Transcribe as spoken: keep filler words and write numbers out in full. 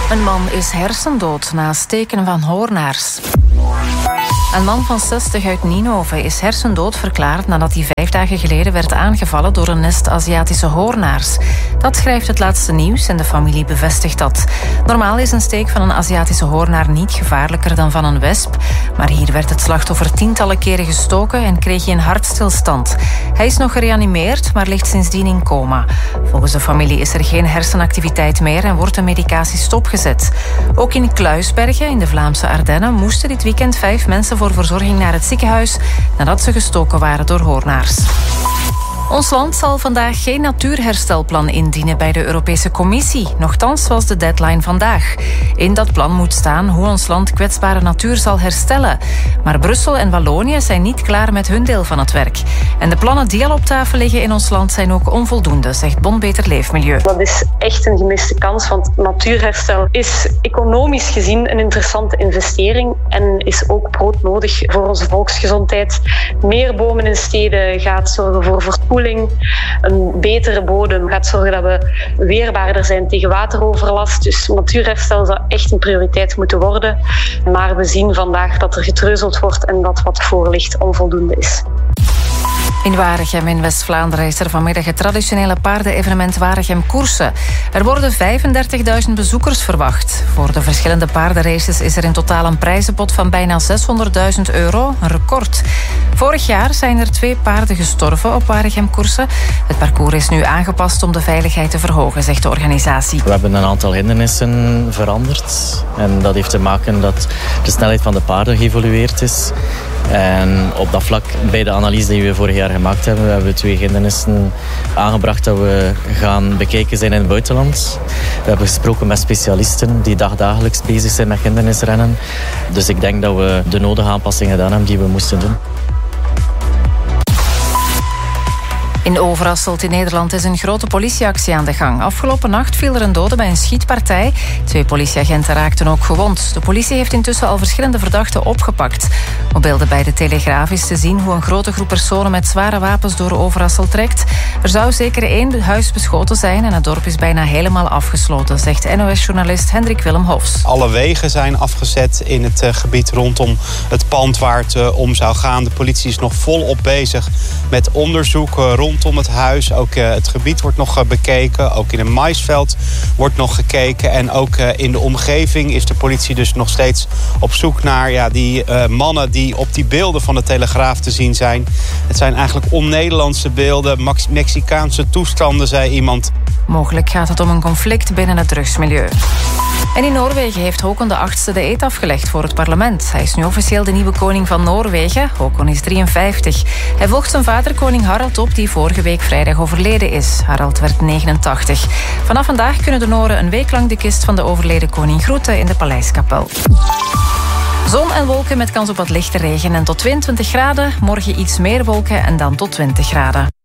Een man is hersendood na steken van hoornaars. Een man van zestig uit Ninove is hersendood verklaard nadat hij vijf dagen geleden werd aangevallen door een nest Aziatische hoornaars. Dat schrijft het laatste nieuws en de familie bevestigt dat. Normaal is een steek van een Aziatische hoornaar niet gevaarlijker dan van een wesp, maar hier werd het slachtoffer tientallen keren gestoken en kreeg hij een hartstilstand. Hij is nog gereanimeerd, maar ligt sindsdien in coma. Volgens de familie is er geen hersenactiviteit meer en wordt de medicatie stopgezet. Ook in Kluisbergen in de Vlaamse Ardennen moesten dit weekend vijf mensen voor verzorging naar het ziekenhuis nadat ze gestoken waren door hoornaars. Ons land zal vandaag geen natuurherstelplan indienen bij de Europese Commissie. Nochtans was de deadline vandaag. In dat plan moet staan hoe ons land kwetsbare natuur zal herstellen. Maar Brussel en Wallonië zijn niet klaar met hun deel van het werk. En de plannen die al op tafel liggen in ons land zijn ook onvoldoende, zegt Bon Beter Leefmilieu. Dat is echt een gemiste kans, want natuurherstel is economisch gezien een interessante investering en is ook broodnodig voor onze volksgezondheid. Meer bomen in steden gaat zorgen voor verkoeling. Een betere bodem gaat zorgen dat we weerbaarder zijn tegen wateroverlast. Dus natuurherstel zou echt een prioriteit moeten worden. Maar we zien vandaag dat er getreuzeld wordt en dat wat voor ligt onvoldoende is. In Waregem in West-Vlaanderen is er vanmiddag het traditionele paardenevenement Waregem Koersen. Er worden vijfendertigduizend bezoekers verwacht. Voor de verschillende paardenraces is er in totaal een prijzenpot van bijna zeshonderdduizend euro, een record. Vorig jaar zijn er twee paarden gestorven op Waregem Koersen. Het parcours is nu aangepast om de veiligheid te verhogen, zegt de organisatie. We hebben een aantal hindernissen veranderd. En dat heeft te maken dat de snelheid van de paarden geëvolueerd is. En op dat vlak, bij de analyse die we vorig jaar gemaakt hebben, hebben we twee hindernissen aangebracht dat we gaan bekijken zijn in het buitenland. We hebben gesproken met specialisten die dagdagelijks bezig zijn met hindernisrennen. Dus ik denk dat we de nodige aanpassingen gedaan hebben die we moesten doen. In Overasselt in Nederland is een grote politieactie aan de gang. Afgelopen nacht viel er een dode bij een schietpartij. Twee politieagenten raakten ook gewond. De politie heeft intussen al verschillende verdachten opgepakt. Op beelden bij de Telegraaf is te zien hoe een grote groep personen met zware wapens door Overasselt trekt. Er zou zeker één huis beschoten zijn en het dorp is bijna helemaal afgesloten, zegt N O S-journalist Hendrik Willem Hofs. Alle wegen zijn afgezet in het uh, gebied rondom het pand waar het uh, om zou gaan. De politie is nog volop bezig met onderzoek uh, rondom het huis. Ook uh, het gebied wordt nog uh, bekeken. Ook in een maisveld wordt nog gekeken. En ook uh, in de omgeving is de politie dus nog steeds op zoek naar ja, die uh, mannen die op die beelden van de Telegraaf te zien zijn. Het zijn eigenlijk on-Nederlandse beelden, Max- Mexicaanse toestanden, zei iemand. Mogelijk gaat het om een conflict binnen het drugsmilieu. En in Noorwegen heeft Håkon de achtste de eed afgelegd voor het parlement. Hij is nu officieel de nieuwe koning van Noorwegen. Håkon is drieënvijftig. Hij volgt zijn vader koning Harald op, die vorige week vrijdag overleden is. Harald werd negenentachtig. Vanaf vandaag kunnen de Noren een week lang de kist van de overleden koning groeten in de Paleiskapel. Zon en wolken met kans op wat lichte regen en tot tweeëntwintig graden. Morgen iets meer wolken en dan tot twintig graden.